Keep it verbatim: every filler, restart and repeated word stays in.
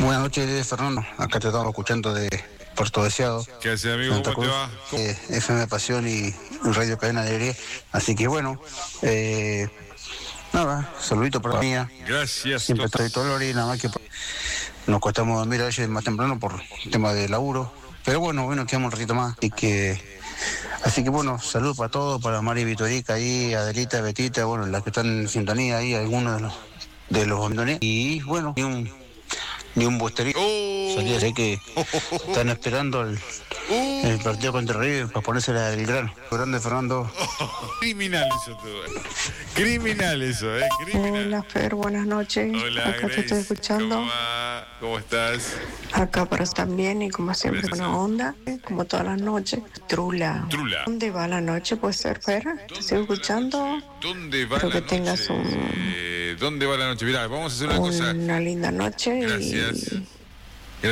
Buenas noches, Fernando. Acá te estamos escuchando de Puerto Deseado. ¿Qué haces, amigo? Santa ¿Cómo te Cruz, va? eh, F M Pasión y Radio Cadena de Alegría. Así que bueno, eh, nada, saludito para la mía. Gracias. Siempre estoy todo el hora y nada más que nos costamos dormir a veces más temprano por tema de laburo. Pero bueno, bueno, quedamos un ratito más. Así que, así que bueno, saludos para todos, para Mari Vitorica ahí, Adelita, Betita, bueno, las que están en sintonía ahí, algunos de los de los bandoneros. Y bueno, ni un ni un busterito. Oh. Salía, sé que están esperando el, Uh. el partido contra River para ponerse la del grano. Grande, Fernando. Oh, criminal eso todo. Criminal eso, ¿eh? Criminal. Hola, Fer, buenas noches. Hola, Acá Grace. te estoy escuchando. ¿Cómo va? ¿Cómo estás? Acá para estar bien y como siempre Gracias. buena onda, como todas las noches. Trula. Trula. ¿Dónde va la noche? Puede ser, Fer. Te sigo escuchando. ¿Dónde va Espero la que tengas noche? un- Eh, ¿Dónde va la noche? Mirá, vamos a hacer una cosa. Una linda noche Gracias. y